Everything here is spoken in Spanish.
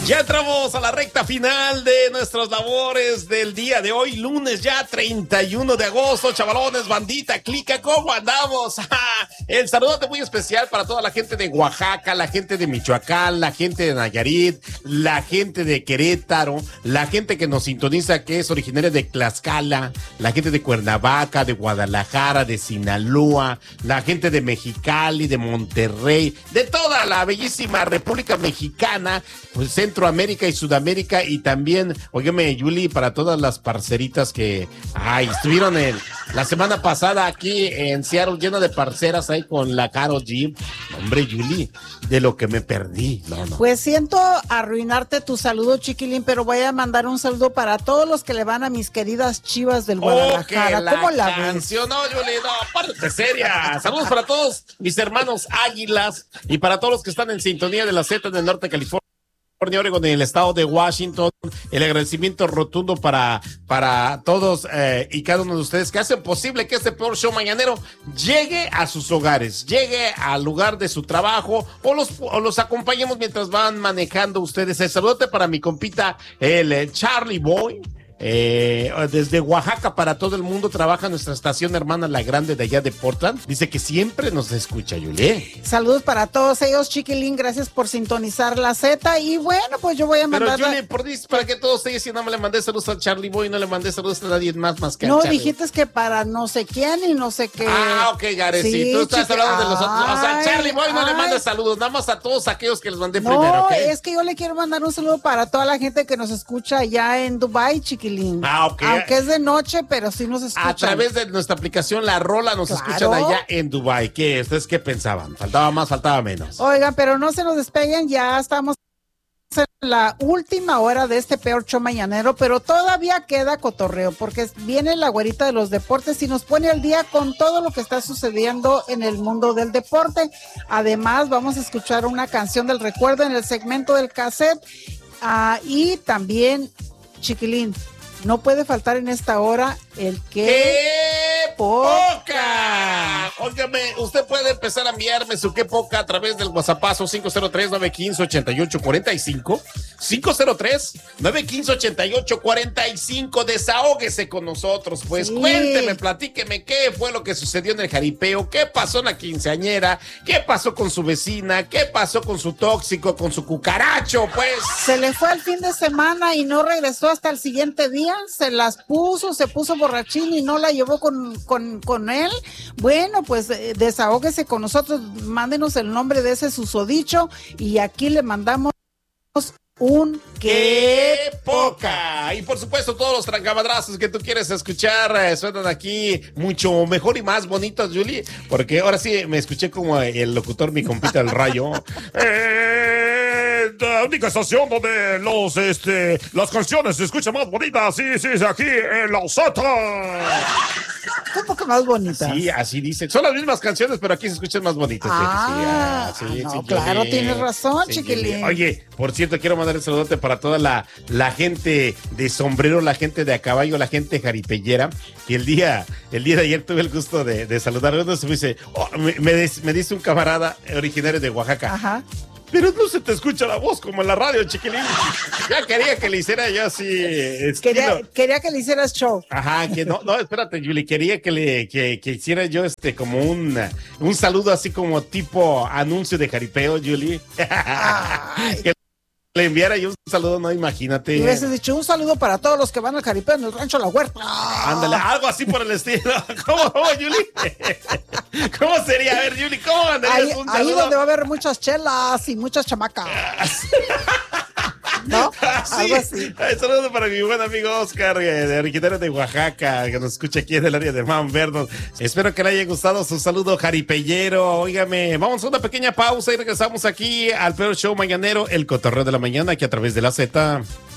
Ya entramos a la recta final de nuestras labores del día de hoy, lunes ya 31 de agosto, chavalones, bandita, clica, ¿cómo andamos? El saludote muy especial para toda la gente de Oaxaca, la gente de Michoacán, la gente de Nayarit, la gente de Querétaro, la gente que nos sintoniza que es originaria de Tlaxcala, la gente de Cuernavaca, de Guadalajara, de Sinaloa, la gente de Mexicali, de Monterrey, de toda la bellísima República Mexicana, pues Centroamérica y Sudamérica, y también, óyeme, Yuli, para todas las parceritas que estuvieron la semana pasada aquí en Seattle, lleno de parceras ahí con la Karol G. Hombre, Yuli, de lo que me perdí. No. Pues siento arruinarte tu saludo, chiquilín, pero voy a mandar un saludo para todos los que le van a mis queridas Chivas del Guadalajara. ¿Cómo la ves? No, Yuli, no, párate seria. Saludos para todos mis hermanos Águilas y para todos los que están en sintonía de la Z del Norte de California, Oregon, en el estado de Washington. El agradecimiento rotundo para todos y cada uno de ustedes que hacen posible que este peor show mañanero llegue a sus hogares, llegue al lugar de su trabajo o los acompañemos mientras van manejando ustedes. El saludote para mi compita, el Charlie Boy. Desde Oaxaca para todo el mundo trabaja nuestra estación hermana La Grande de allá de Portland. Dice que siempre nos escucha, Yuli. Saludos para todos ellos, chiquilín, gracias por sintonizar la Z. Y bueno, pues yo voy a mandar. Pero Yuli, para que todos ellos, si no me le mandé saludos al Charlie Boy, no le mandé saludos a nadie más que no, al Charlie. Dijiste que para no sé quién y no sé qué. Ok, Gare, sí, tú estás hablando de los otros. O sea, Charlie Boy no le mandes saludos, nada más a todos aquellos que les mandé primero, ¿ok? Es que yo le quiero mandar un saludo para toda la gente que nos escucha allá en Dubai, chiquilín. Ok. Aunque es de noche, pero sí nos escuchan. A través de nuestra aplicación La Rola nos escuchan allá en Dubái. ¿Qué? ¿Ustedes qué pensaban? ¿Faltaba más, faltaba menos? Oigan, pero no se nos despeguen, ya estamos en la última hora de este peor show mañanero, pero todavía queda cotorreo, porque viene la güerita de los deportes y nos pone al día con todo lo que está sucediendo en el mundo del deporte. Además, vamos a escuchar una canción del recuerdo en el segmento del cassette. Y también, chiquilín, no puede faltar en esta hora el ¡Qué poca! Óigame, usted puede empezar a enviarme su qué poca a través del WhatsAppazo 503-915-8845. 503-915-8845. Desahóguese con nosotros, pues. Sí. Cuénteme, platíqueme qué fue lo que sucedió en el jaripeo, qué pasó en la quinceañera, qué pasó con su vecina, qué pasó con su tóxico, con su cucaracho, pues. Se le fue el fin de semana y no regresó hasta el siguiente día, se puso borrachín y no la llevó con él. Bueno, pues desahóguese con nosotros, mándenos el nombre de ese susodicho y aquí le mandamos un ¡qué poca! Y por supuesto todos los trancamadrazos que tú quieres escuchar suenan aquí mucho mejor y más bonitos, Yuli, porque ahora sí me escuché como el locutor, mi compita el Rayo. La única estación donde las canciones se escuchan más bonitas, sí, aquí en la Z. ¿Cómo que más bonitas? Sí, así dice. Son las mismas canciones, pero aquí se escuchan más bonitas. Sí, claro, tienes razón, chiquilín. Oye, por cierto, quiero mandar un saludote para toda la gente de sombrero, la gente de a caballo, la gente jaripellera, que el día de ayer tuve el gusto de saludar. Uno se me dice, me dice un camarada originario de Oaxaca. Ajá. Pero no se te escucha la voz como en la radio, chiquilín. Ya quería que le hiciera yo así. Quería que le hicieras show. Ajá, que no, espérate, Yuli. Quería que hiciera yo como un saludo así como tipo anuncio de jaripeo, Yuli. Que le enviara yo un saludo, no, imagínate. Y hubieses dicho un saludo para todos los que van al jaripeo en el rancho La Huerta. Ándale, algo así por el estilo. ¿Cómo, Yuli? ¿Cómo sería? A ver, Yuli, ¿cómo andarías un saludo? Ahí donde va a haber muchas chelas y muchas chamacas. ¿No? Sí. Algo así. Saludos para mi buen amigo Oscar, de originario de Oaxaca, que nos escucha aquí en el área de Mount Vernon. Espero que le haya gustado su saludo jaripellero. Óigame, vamos a una pequeña pausa y regresamos aquí al peor show mañanero, el cotorreo de la mañana, aquí a través de la Z.